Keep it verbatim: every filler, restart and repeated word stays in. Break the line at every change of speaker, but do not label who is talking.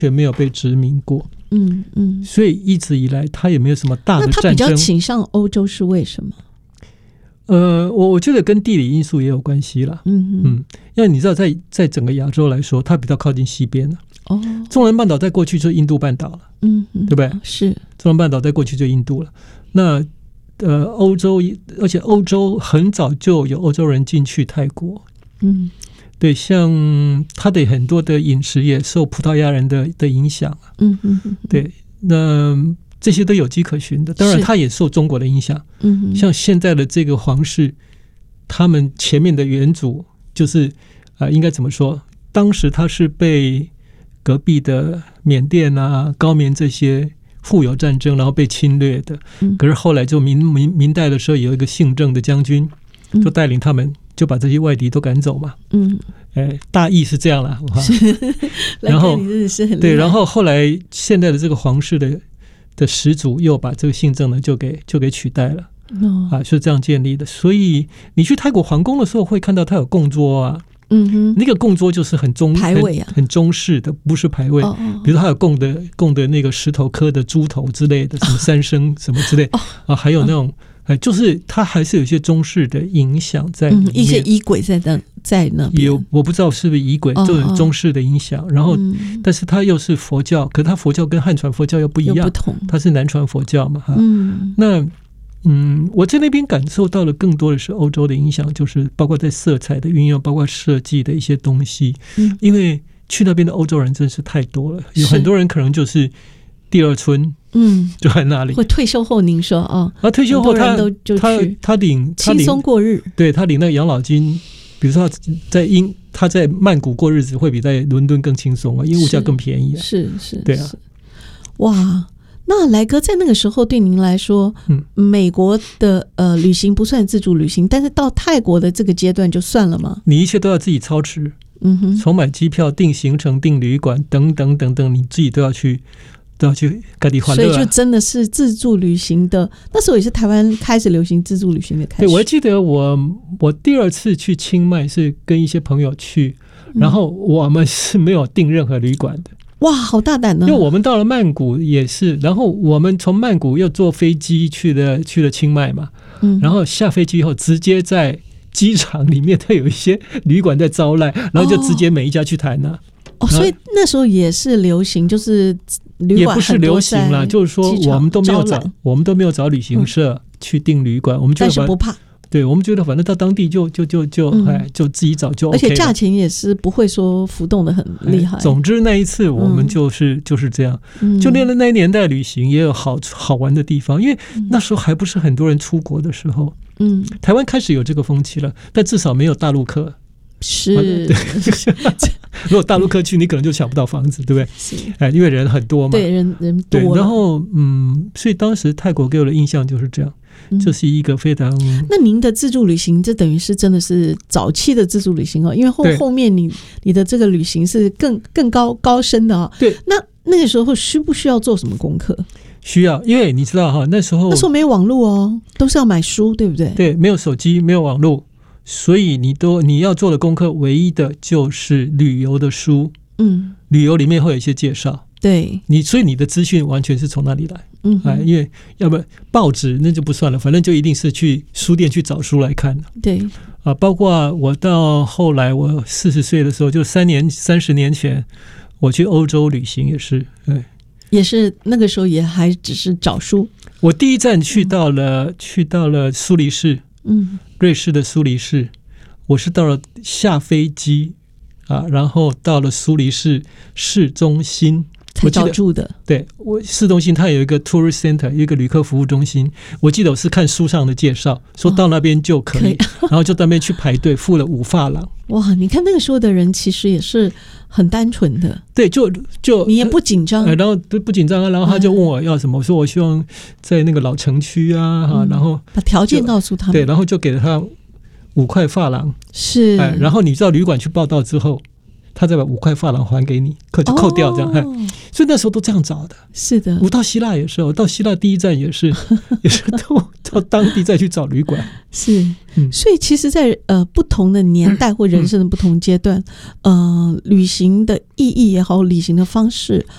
却没有被殖民过。
嗯嗯，
所以一直以来他也没有什么大的战争。
那他比较倾向欧洲是为什么？
呃，我我觉得跟地理因素也有关系啦。
嗯
嗯，因为你知道在，在在整个亚洲来说，它比较靠近西边了。
哦，
中南半岛在过去就是印度半岛了，
嗯嗯，
对不对？
是
中南半岛在过去就印度了。那呃，欧洲，而且欧洲很早就有欧洲人进去泰国。
嗯，
对，像他的很多的饮食也受葡萄牙人的的影响。
嗯嗯嗯，
对，那这些都有迹可循的。当然，他也受中国的影响。
嗯，像
现在的这个皇室，他们前面的元祖就是啊、呃，应该怎么说？当时他是被隔壁的缅甸啊、高棉这些互有战争，然后被侵略的。
嗯、
可是后来就明明明代的时候，有一个姓郑的将军，就带领他们。就把这些外敌都赶走嘛，
嗯，
哎，大意是这样啦。然后对，然后后来现在的这个皇室的的始祖又把这个姓郑呢就给就给取代了，哦、啊，是这样建立的。所以你去泰国皇宫的时候会看到它有供桌啊，
嗯哼，
那个供桌就是很中
牌位啊，
很, 很中式的，不是牌位。哦哦，比如它有供的供的那个石头刻的猪头之类的，什么三牲什么之类、哦、啊，还有那种。哎，就是它还是有一些中式的影响在里面，
嗯、一些仪轨在那在那边，
有我不知道是不是仪轨，就是中式的影响。哦、然后、嗯，但是它又是佛教，可是它佛教跟汉传佛教又不一样，
不同，
它是南传佛教嘛，哈。
嗯，
那嗯，我在那边感受到了更多的是欧洲的影响，就是包括在色彩的运用，包括设计的一些东西。嗯，因为去那边的欧洲人真是太多了，有很多人可能就是第二春。嗯，就在那里。
会退休后，您说啊，
啊，退休后他他他领
轻松过日，
对他领那个养老金，比如说他在英他在曼谷过日子会比在伦敦更轻松啊，因为物价更便宜啊。
是 是, 是，
对啊。
哇，那来哥在那个时候对您来说，嗯，美国的呃旅行不算自助旅行，但是到泰国的这个阶段就算了吗？
你一切都要自己操持，
嗯哼，
从买机票、订行程、订旅馆等等等等，你自己都要去。都要去各地欢乐、啊，
所以就真的是自助旅行的。那时候也是台湾开始流行自助旅行的开始。
对，我还记得我我第二次去清迈是跟一些朋友去，然后我们是没有订任何旅馆的。
哇，好大胆呢！
因为我们到了曼谷也是，然后我们从曼谷又坐飞机去了去了清迈嘛，嗯，然后下飞机以后直接在机场里面，它有一些旅馆在招待，然后就直接每一家去谈啊。
哦，所以那时候也是流行，就是旅馆
也不是流行啦，就是说我们都没有找，我们都没有找旅行社去订旅馆，嗯、我们就
但是不怕，
对我们觉得反正到当地就就就就哎、嗯、就自己找就 OK 了，
而且价钱也是不会说浮动的很厉害。
总之那一次我们就是、嗯、就是这样，就连那一年代旅行也有好好玩的地方，因为那时候还不是很多人出国的时候，嗯，台湾开始有这个风气了，但至少没有大陆客。
是，
如果大陆客去，你可能就抢不到房子，对不对？是，哎，因为人很多嘛。
对，人人多。
对，然后嗯，所以当时泰国给我的印象就是这样，嗯、就是一个非常……
那您的自助旅行，这等于是真的是早期的自助旅行哦，因为后后面你你的这个旅行是更更高高深的哦。
对，
那那个时候需不需要做什么功课？
需要，因为你知道哈，那时候
那时候没有网络哦，都是要买书，对不对？
对，没有手机，没有网络。所以你都你要做的功课，唯一的就是旅游的书，嗯，旅游里面会有一些介绍，
对
你，所以你的资讯完全是从那里来，
嗯、
哎，因为要不报纸那就不算了，反正就一定是去书店去找书来看，
对
啊，包括我到后来我四十岁的时候，就三年三十年前，我去欧洲旅行也是，对，
也是那个时候也还只是找书。
我第一站去到了、嗯、去到了苏黎世。
嗯，
瑞士的苏黎世，我是到了下飞机啊，然后到了苏黎世市中心
才找住的。
对，我市中心它有一个 tourist center， 有一个旅客服务中心。我记得我是看书上的介绍，说到那边就可以，哦、可以然后就到那边去排队，付了五法郎。
哇，你看那个时候的人其实也是很单纯的，
对，就就
你也不紧张、
呃，然后不紧张啊，然后他就问我要什么，我说我希望在那个老城区啊，嗯、然后
把条件告诉他们，
对，然后就给了他五块法郎，
是、
哎，然后你到旅馆去报到之后，他再把五块法郎还给你，扣就扣掉这样，哦、 所以那时候都这样找的。
是的，
我到希腊也是，我到希腊第一站也是也是都到当地再去找旅馆。
是、嗯、所以其实在呃不同的年代或人生的不同阶段、嗯、呃旅行的意义也好，旅行的方式